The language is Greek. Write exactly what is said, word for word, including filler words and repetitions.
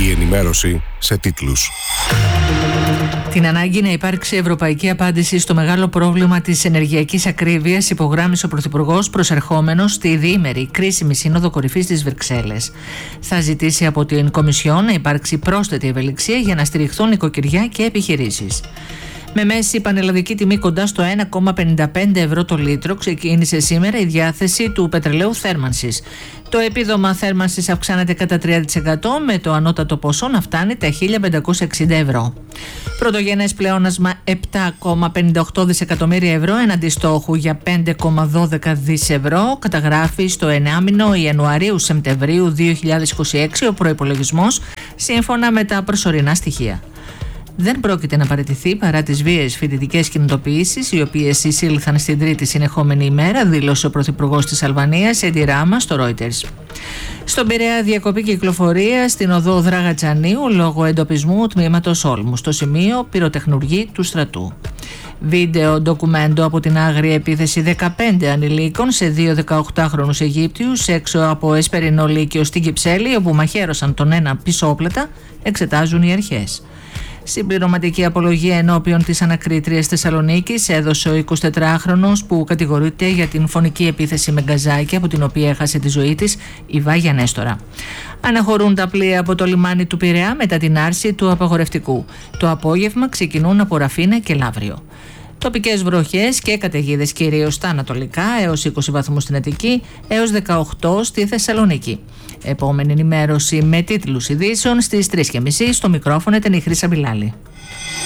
Η ενημέρωση σε τίτλους. Την ανάγκη να υπάρξει ευρωπαϊκή απάντηση στο μεγάλο πρόβλημα της ενεργειακής ακρίβειας υπογράμμισε ο Πρωθυπουργός προσερχόμενος στη διήμερη κρίσιμη Σύνοδο Κορυφής της Βρυξέλλες. Θα ζητήσει από την Κομισιόν να υπάρξει πρόσθετη ευελιξία για να στηριχθούν νοικοκυριά και επιχειρήσεις. Με μέση πανελλαδική τιμή κοντά στο ένα κόμμα πενήντα πέντε ευρώ το λίτρο, ξεκίνησε σήμερα η διάθεση του πετρελαίου θέρμανσης. Το επίδομα θέρμανσης αυξάνεται κατά τρία τοις εκατό, με το ανώτατο ποσό να φτάνει τα χίλια πεντακόσια εξήντα ευρώ. Πρωτογενές πλεόνασμα επτά κόμμα πενήντα οκτώ δισεκατομμύρια ευρώ εναντί στόχου για πέντε κόμμα δώδεκα δις ευρώ καταγράφει στο ενάμηνο Ιανουαρίου-Σεπτεμβρίου δύο χιλιάδες είκοσι έξι ο προϋπολογισμός, σύμφωνα με τα προσωρινά στοιχεία. Δεν πρόκειται να παραιτηθεί παρά τις βίαιες φοιτητικές κινητοποιήσεις, οι οποίες εισήλθαν στην τρίτη συνεχόμενη ημέρα, δήλωσε ο Πρωθυπουργός της Αλβανίας, Έντι Ράμα, στο Reuters. Στον Πειραιά, διακοπή κυκλοφορία στην οδό Δραγατζανίου λόγω εντοπισμού τμήματος Όλμου, στο σημείο πυροτεχνουργή του στρατού. Βίντεο ντοκουμέντο από την άγρια επίθεση δεκαπέντε ανηλίκων σε δύο δεκαοκτάχρονους Αιγύπτιους έξω από Εσπερινό Λύκειο στην Κυψέλη, όπου μαχαίρωσαν τον ένα πισόπλατα, εξετάζουν οι αρχές. Συμπληρωματική απολογία ενώπιον της ανακρίτριας Θεσσαλονίκης έδωσε ο εικοσιτετράχρονος που κατηγορείται για την φωνική επίθεση με γκαζάκι, από την οποία έχασε τη ζωή της, η Βάγια Νέστορα. Αναχωρούν τα πλοία από το λιμάνι του Πειραιά μετά την άρση του απαγορευτικού. Το απόγευμα ξεκινούν από Ραφίνα και Λαύριο. Τοπικές βροχές και καταιγίδες κυρίως στα ανατολικά, έως είκοσι βαθμούς στην Αττική, έως δεκαοκτώ στη Θεσσαλονίκη. Επόμενη ενημέρωση με τίτλους ειδήσεων στις τρεις και μισή. Στο μικρόφωνο ήταν η Χρύσα Μπιλάλη.